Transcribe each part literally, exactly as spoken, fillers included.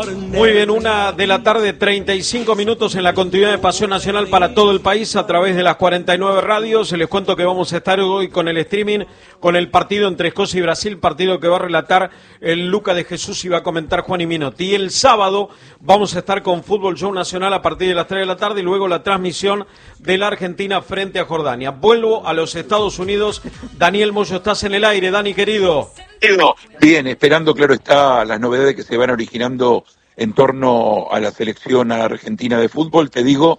Muy bien, una de la tarde, treinta y cinco minutos en la continuidad de Pasión Nacional para todo el país a través de las cuarenta y nueve radios. Les cuento que vamos a estar hoy con el streaming, con el partido entre Escocia y Brasil, partido que va a relatar el Luca de Jesús y va a comentar Juan y Minotti. Y el sábado vamos a estar con Fútbol Show Nacional a partir de las tres de la tarde y luego la transmisión de la Argentina frente a Jordania. Vuelvo a los Estados Unidos. Daniel Moyo, estás en el aire, Dani querido. Bien, esperando, claro está, las novedades que se van originando en torno a la selección argentina de fútbol. Te digo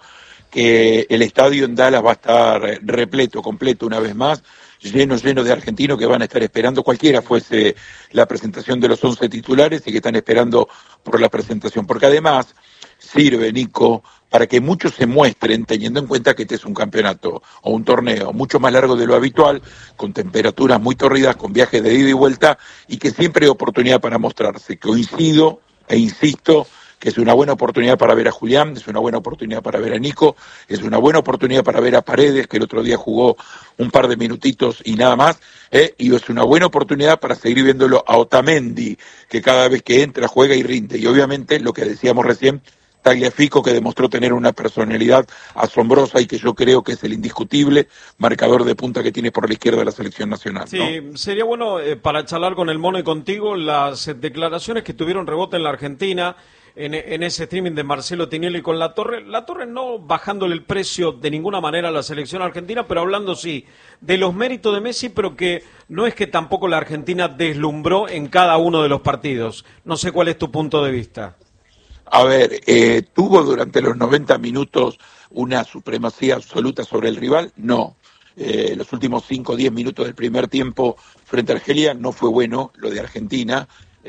que el estadio en Dallas va a estar repleto, completo una vez más, lleno, lleno de argentinos que van a estar esperando, cualquiera fuese la presentación de los once titulares y que están esperando por la presentación. Porque además sirve, Nico, para que muchos se muestren, teniendo en cuenta que este es un campeonato o un torneo mucho más largo de lo habitual, con temperaturas muy tórridas, con viajes de ida y vuelta, y que siempre hay oportunidad para mostrarse. Coincido e insisto que es una buena oportunidad para ver a Julián, es una buena oportunidad para ver a Nico, es una buena oportunidad para ver a Paredes, que el otro día jugó un par de minutitos y nada más, ¿eh? Y es una buena oportunidad para seguir viéndolo a Otamendi, que cada vez que entra juega y rinde. Y obviamente, lo que decíamos recién, Tagliafico, que demostró tener una personalidad asombrosa y que yo creo que es el indiscutible marcador de punta que tiene por la izquierda de la selección nacional, Sí, ¿no? sería bueno eh, para charlar con el Mono y contigo las eh, declaraciones que tuvieron rebote en la Argentina en, en ese streaming de Marcelo Tinelli con La Torre. La Torre no bajándole el precio de ninguna manera a la selección argentina, pero hablando sí de los méritos de Messi, pero que no es que tampoco la Argentina deslumbró en cada uno de los partidos. No sé cuál es tu punto de vista. A ver, eh, ¿tuvo durante los noventa minutos una supremacía absoluta sobre el rival? No. Eh, los últimos cinco o diez minutos del primer tiempo frente a Argelia no fue bueno lo de Argentina,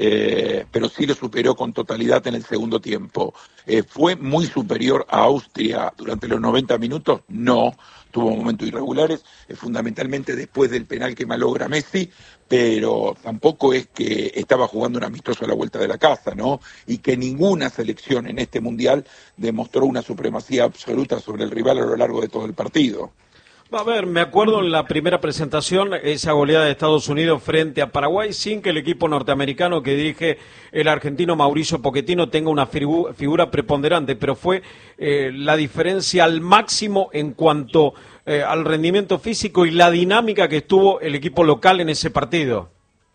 eh, pero sí lo superó con totalidad en el segundo tiempo. Eh, ¿Fue muy superior a Austria durante los noventa minutos? No. Tuvo momentos irregulares, eh, fundamentalmente después del penal que malogra Messi, pero tampoco es que estaba jugando un amistoso a la vuelta de la casa, ¿no? Y que ninguna selección en este Mundial demostró una supremacía absoluta sobre el rival a lo largo de todo el partido. A ver, me acuerdo en la primera presentación, esa goleada de Estados Unidos frente a Paraguay, sin que el equipo norteamericano que dirige el argentino Mauricio Pochettino tenga una figu- figura preponderante, pero fue eh, la diferencia al máximo en cuanto eh, al rendimiento físico y la dinámica que estuvo el equipo local en ese partido.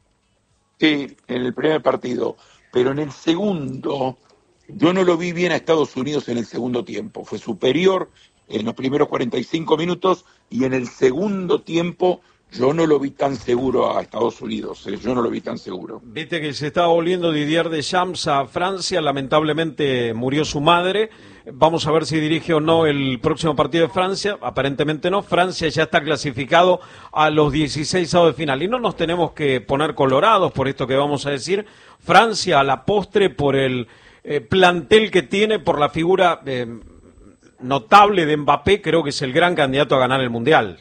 Sí, en el primer partido, pero en el segundo, yo no lo vi bien a Estados Unidos en el segundo tiempo, fue superior en los primeros cuarenta y cinco minutos y en el segundo tiempo yo no lo vi tan seguro a Estados Unidos, eh, yo no lo vi tan seguro. Viste que se estaba volviendo Didier Deschamps a Francia, lamentablemente murió su madre, vamos a ver si dirige o no el próximo partido de Francia, aparentemente no, Francia ya está clasificado a los dieciséis avos de final y no nos tenemos que poner colorados por esto que vamos a decir, Francia a la postre por el eh, plantel que tiene, por la figura eh, notable de Mbappé, creo que es el gran candidato a ganar el Mundial.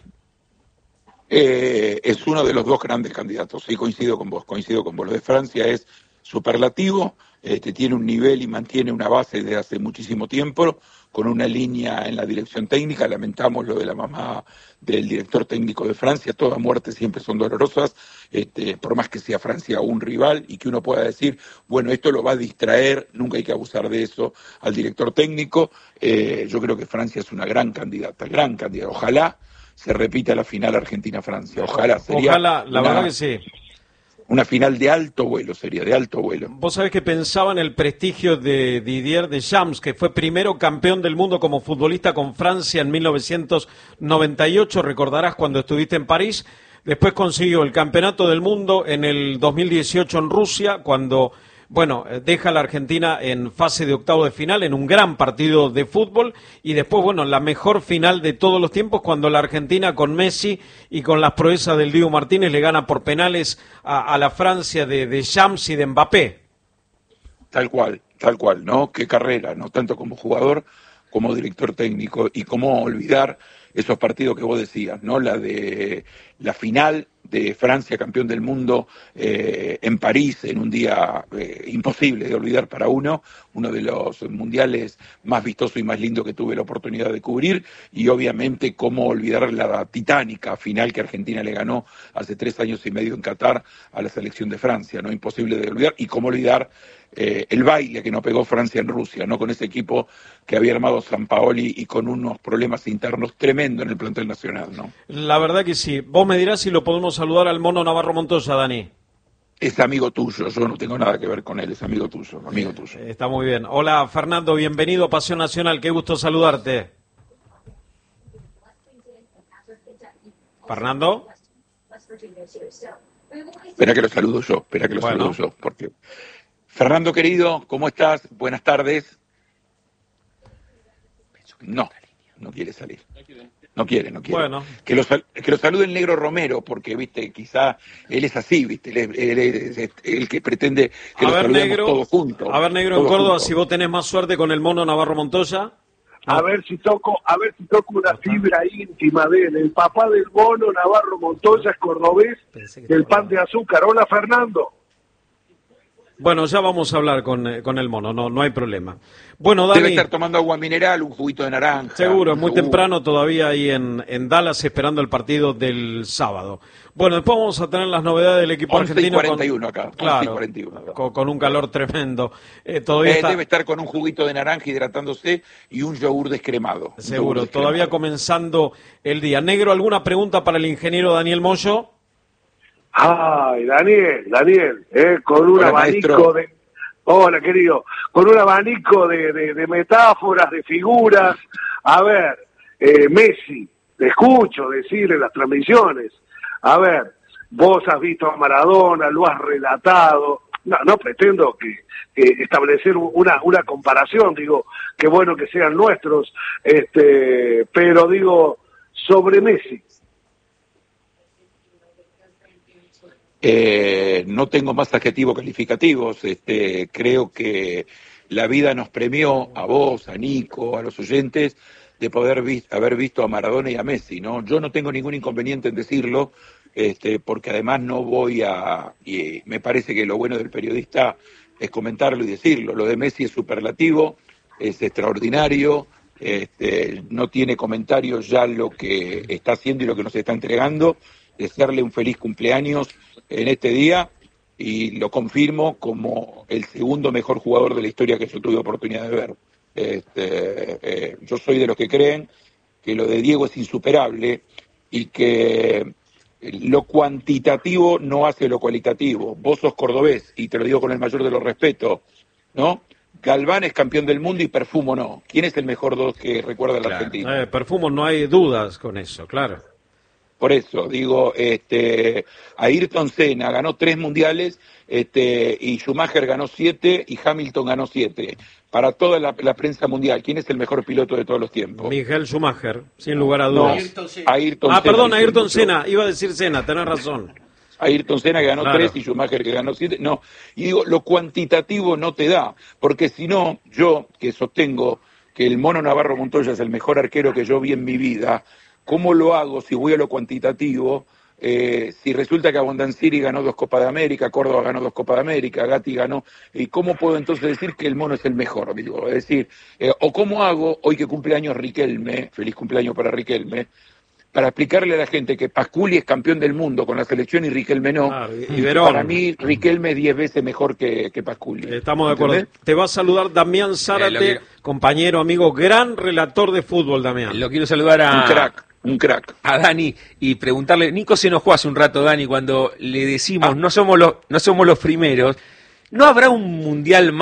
Eh, es uno de los dos grandes candidatos, sí, coincido con vos, coincido con vos. Lo de Francia es superlativo, este, tiene un nivel y mantiene una base desde hace muchísimo tiempo, con una línea en la dirección técnica. Lamentamos lo de la mamá del director técnico de Francia, todas muertes siempre son dolorosas, este, por más que sea Francia un rival y que uno pueda decir, bueno, esto lo va a distraer, nunca hay que abusar de eso al director técnico. Eh, yo creo que Francia es una gran candidata, gran candidata, ojalá se repita la final Argentina-Francia. Ojalá, sería Ojalá, la una, verdad que sí. Una final de alto vuelo, sería de alto vuelo. Vos sabés que pensaba en el prestigio de Didier Deschamps, que fue primero campeón del mundo como futbolista con Francia en mil novecientos noventa y ocho, recordarás cuando estuviste en París. Después consiguió el campeonato del mundo en el dos mil dieciocho en Rusia, cuando... Bueno, deja a la Argentina en fase de octavo de final, en un gran partido de fútbol, y después, bueno, la mejor final de todos los tiempos, cuando la Argentina con Messi y con las proezas del Dibu Martínez le gana por penales a, a la Francia de, de Shams y de Mbappé. Tal cual, tal cual, ¿no? Qué carrera, ¿no? Tanto como jugador como director técnico, y cómo olvidar esos partidos que vos decías, ¿no? La de la final de Francia, campeón del mundo, eh, en París, en un día eh, imposible de olvidar para uno, uno de los mundiales más vistosos y más lindos que tuve la oportunidad de cubrir, y obviamente cómo olvidar la titánica final que Argentina le ganó hace tres años y medio en Qatar a la selección de Francia, ¿no? Imposible de olvidar, y cómo olvidar eh, el baile que nos pegó Francia en Rusia, ¿no? Con ese equipo que había armado Sampaoli y con unos problemas internos tremendos en el plantel nacional, ¿no? La verdad que sí. Vos me dirás si lo podemos saludar al Mono Navarro Montoya, Dani. Es amigo tuyo, yo no tengo nada que ver con él, es amigo tuyo, amigo tuyo. Está muy bien. Hola, Fernando, bienvenido a Pasión Nacional, qué gusto saludarte. ¿Fernando? Espera que lo saludo yo, espera que lo bueno. saludo yo, porque... Fernando, querido, ¿cómo estás? Buenas tardes. No, no quiere salir. No quiere, no quiere. Bueno. Que lo, que lo salude el negro Romero, porque, viste, quizá él es así, viste, él, él es, es el que pretende que a lo ver, saludemos negro, todos juntos. A ver, negro, en Córdoba, juntos. Si vos tenés más suerte con el Mono Navarro Montoya. A ver si toco, a ver si toco una fibra íntima de él. El papá del Mono Navarro Montoya es cordobés del Pan de Azúcar. Hola, Fernando. Bueno, ya vamos a hablar con, eh, con el Mono, no, no hay problema. Bueno, Dani, debe estar tomando agua mineral, un juguito de naranja. Seguro, es muy seguro. temprano todavía ahí en, en Dallas esperando el partido del sábado. Bueno, después vamos a tener las novedades del equipo once argentino. y cuarenta y uno con, acá. Claro, once y cuarenta y uno acá. Con, con un calor tremendo. Eh, todavía eh, está... Debe estar con un juguito de naranja hidratándose y un yogur descremado. Seguro, yogur todavía descremado. comenzando el día. Negro, ¿alguna pregunta para el ingeniero Daniel Moyo? Ay, Daniel, Daniel, eh, con un Hola, abanico maestro. de... Hola, querido. Con un abanico de, de, de metáforas, de figuras. A ver, eh, Messi, te escucho decir en las transmisiones. A ver, vos has visto a Maradona, lo has relatado. No, no pretendo que, que establecer una, una comparación, digo, qué bueno que sean nuestros, este, pero digo, sobre Messi. Eh, no tengo más adjetivos calificativos, este, creo que la vida nos premió a vos, a Nico, a los oyentes, de poder vi- haber visto a Maradona y a Messi, ¿no? Yo no tengo ningún inconveniente en decirlo, este, porque además no voy a, y me parece que lo bueno del periodista es comentarlo y decirlo. Lo de Messi es superlativo, es extraordinario, este, no tiene comentarios ya lo que está haciendo y lo que nos está entregando. Desearle un feliz cumpleaños en este día y lo confirmo como el segundo mejor jugador de la historia que yo tuve oportunidad de ver. Este, eh, yo soy de los que creen que lo de Diego es insuperable y que lo cuantitativo no hace lo cualitativo. Vos sos cordobés y te lo digo con el mayor de los respetos, ¿no? Galván es campeón del mundo y Perfumo no. ¿Quién es el mejor dos que recuerda la Claro. Argentina? Eh, Perfumo, no hay dudas con eso, claro. Por eso, digo, este, Ayrton Senna ganó tres mundiales, este, y Schumacher ganó siete y Hamilton ganó siete. Para toda la, la prensa mundial, ¿quién es el mejor piloto de todos los tiempos? Miguel Schumacher, sin lugar a No, dudas. Ayrton Senna. Ayrton ah, Senna, perdón, dice Ayrton el Senna, iba a decir Senna, tenés razón. Ayrton Senna que ganó Claro. tres y Schumacher que ganó siete. No, y digo, lo cuantitativo no te da, porque si no, yo que sostengo que el Mono Navarro Montoya es el mejor arquero que yo vi en mi vida, ¿cómo lo hago si voy a lo cuantitativo? Eh, si resulta que Abondancieri ganó dos Copas de América, Córdoba ganó dos Copas de América, Gatti ganó, ¿y cómo puedo entonces decir que el Mono es el mejor? Digo, es decir, eh, o cómo hago, hoy que cumpleaños Riquelme, feliz cumpleaños para Riquelme, para explicarle a la gente que Pasculi es campeón del mundo con la selección y Riquelme no. Claro, y- y y Verón. para mí Riquelme es diez veces mejor que, que Pasculi. Estamos de acuerdo. ¿Entendés? Te va a saludar Damián Zárate, Eh, lo que- compañero, amigo, gran relator de fútbol, Damián. Lo quiero saludar a, Un crack, un crack. a Dani y preguntarle, Nico se enojó hace un rato, Dani, cuando le decimos Ah. no somos los, no somos los primeros, ¿no habrá un mundial más?